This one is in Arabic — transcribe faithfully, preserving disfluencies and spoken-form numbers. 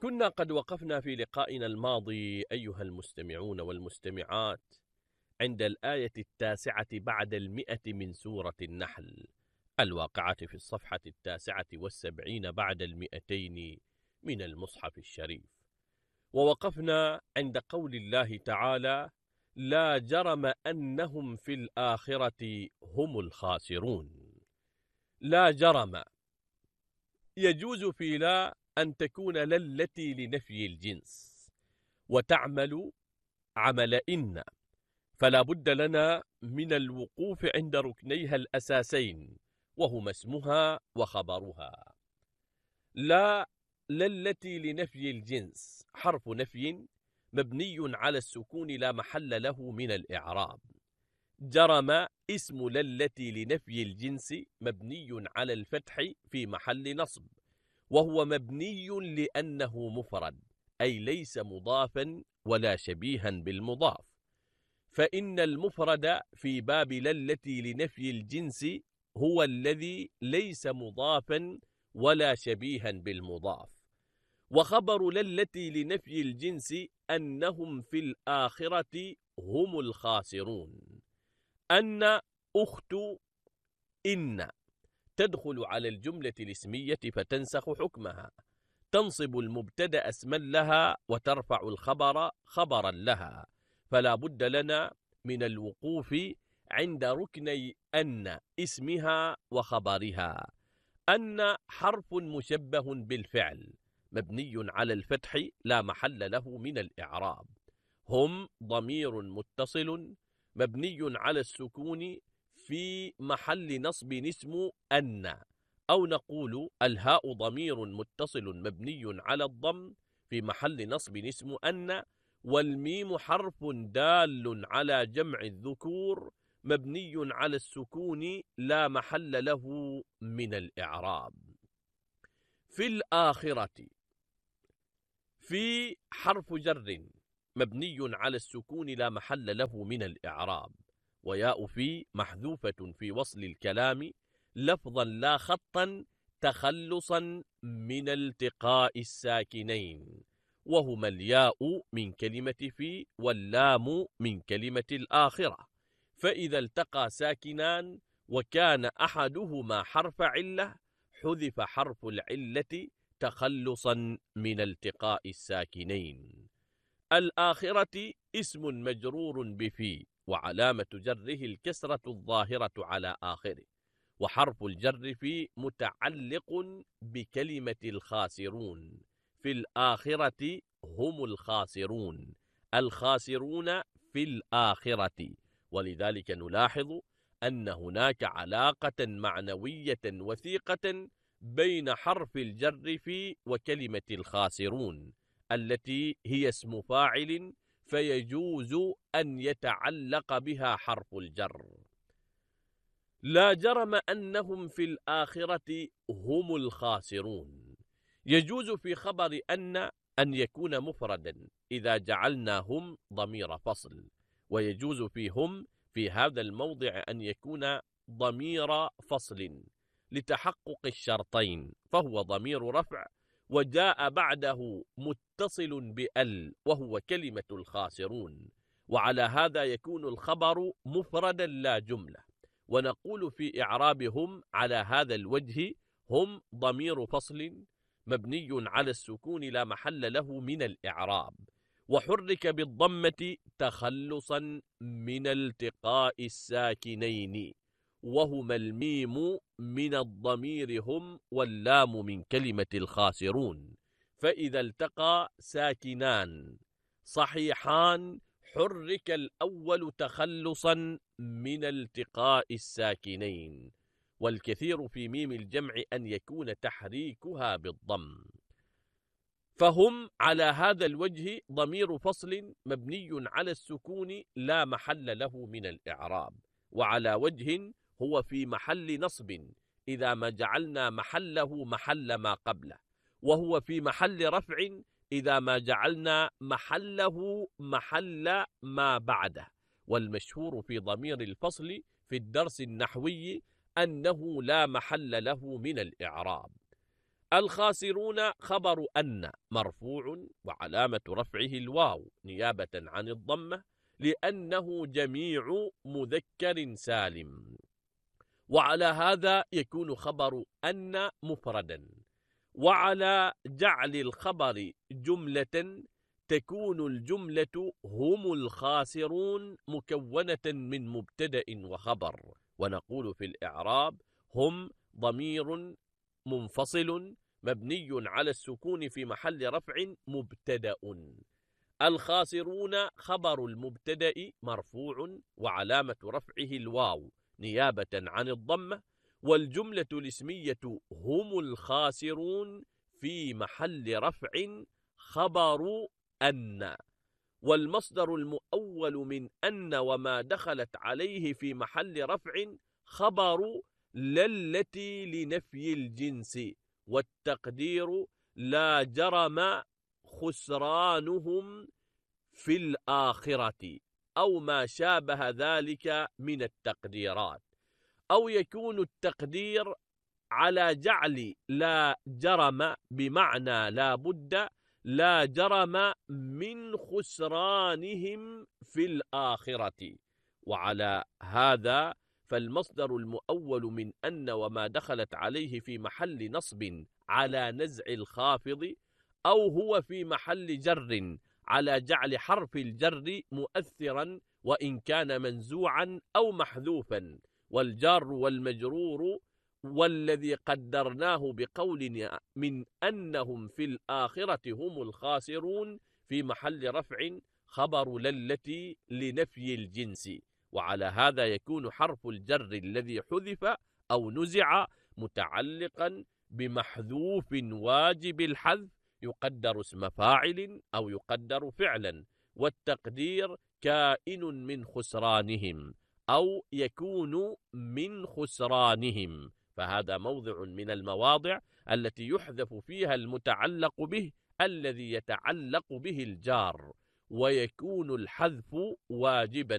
كنا قد وقفنا في لقائنا الماضي أيها المستمعون والمستمعات عند الآية التاسعة بعد المئة من سورة النحل الواقعة في الصفحة التاسعة والسبعين بعد المئتين من المصحف الشريف. ووقفنا عند قول الله تعالى: لا جرم أنهم في الآخرة هم الخاسرون. لا جرم يجوز في لا أن تكون لا التي لنفي الجنس وتعمل عمل إن، فلا بد لنا من الوقوف عند ركنيها الأساسين وهما اسمها وخبرها. لا لا التي لنفي الجنس حرف نفي مبني على السكون لا محل له من الإعراب. جرم اسم لا التي لنفي الجنس مبني على الفتح في محل نصب، وهو مبني لأنه مفرد أي ليس مضافا ولا شبيها بالمضاف، فإن المفرد في باب لا التي لنفي الجنس هو الذي ليس مضافا ولا شبيها بالمضاف. وخبر لا التي لنفي الجنس أنهم في الآخرة هم الخاسرون. أن أخت إن تدخل على الجملة الاسمية فتنسخ حكمها، تنصب المبتدأ اسما لها وترفع الخبر خبرا لها، فلا بد لنا من الوقوف عند ركني أن اسمها وخبرها. أن حرف مشبه بالفعل مبني على الفتح لا محل له من الإعراب. هم ضمير متصل مبني على السكون في محل نصب اسم أن، أو نقول الهاء ضمير متصل مبني على الضم في محل نصب اسم أن، والميم حرف دال على جمع الذكور مبني على السكون لا محل له من الإعراب. في الآخرة في حرف جر مبني على السكون لا محل له من الإعراب، وياء في محذوفة في وصل الكلام لفظا لا خطا تخلصا من التقاء الساكنين، وهما الياء من كلمة في واللام من كلمة الآخرة، فإذا التقى ساكنان وكان أحدهما حرف علة حذف حرف العلة تخلصا من التقاء الساكنين. الآخرة اسم مجرور بفي وعلامة جره الكسرة الظاهرة على آخره، وحرف الجر في متعلق بكلمة الخاسرون. في الآخرة هم الخاسرون، الخاسرون في الآخرة، ولذلك نلاحظ أن هناك علاقة معنوية وثيقة بين حرف الجر في وكلمة الخاسرون التي هي اسم فاعل، فيجوز أن يتعلق بها حرف الجر. لا جرم أنهم في الآخرة هم الخاسرون. يجوز في خبر أن أن يكون مفردا إذا جعلناهم ضمير فصل، ويجوز فيهم في هذا الموضع أن يكون ضمير فصل لتحقق الشرطين، فهو ضمير رفع وجاء بعده متصل بأل وهو كلمة الخاسرون، وعلى هذا يكون الخبر مفردا لا جملة، ونقول في إعرابهم على هذا الوجه: هم ضمير فصل مبني على السكون لا محل له من الإعراب، وحرك بالضمة تخلصا من التقاء الساكنين، وهما الميم من الضمير هم واللام من كلمة الخاسرون، فإذا التقى ساكنان صحيحان حرك الأول تخلصا من التقاء الساكنين، والكثير في ميم الجمع أن يكون تحريكها بالضم. فهم على هذا الوجه ضمير فصل مبني على السكون لا محل له من الإعراب، وعلى وجه هو في محل نصب إذا ما جعلنا محله محل ما قبله، وهو في محل رفع إذا ما جعلنا محله محل ما بعده. والمشهور في ضمير الفصل في الدرس النحوي أنه لا محل له من الإعراب. الخاسرون خبر أن مرفوع وعلامة رفعه الواو نيابة عن الضمة لأنه جميع مذكر سالم، وعلى هذا يكون خبر أن مفردا. وعلى جعل الخبر جملة تكون الجملة هم الخاسرون مكونة من مبتدأ وخبر، ونقول في الإعراب هم ضمير منفصل مبني على السكون في محل رفع مبتدأ. الخاسرون خبر المبتدأ مرفوع وعلامة رفعه الواو نيابة عن الضمة، والجملة الاسمية هم الخاسرون في محل رفع خبر أن، والمصدر المؤول من أن وما دخلت عليه في محل رفع خبر للتي لنفي الجنس، والتقدير لا جرم خسرانهم في الآخرة أو ما شابه ذلك من التقديرات. أو يكون التقدير على جعل لا جرم بمعنى لا بد لا جرم من خسرانهم في الآخرة، وعلى هذا فالمصدر المؤول من أن وما دخلت عليه في محل نصب على نزع الخافض، أو هو في محل جر على جعل حرف الجر مؤثرا وإن كان منزوعا أو محذوفا، والجار والمجرور والذي قدرناه بقولنا من أنهم في الآخرة هم الخاسرون في محل رفع خبر للتي لنفي الجنس. وعلى هذا يكون حرف الجر الذي حذف أو نزع متعلقا بمحذوف واجب الحذف يقدر اسم فاعل أو يقدر فعلا، والتقدير كائن من خسرانهم أو يكون من خسرانهم، فهذا موضع من المواضع التي يحذف فيها المتعلق به الذي يتعلق به الجار، ويكون الحذف واجبا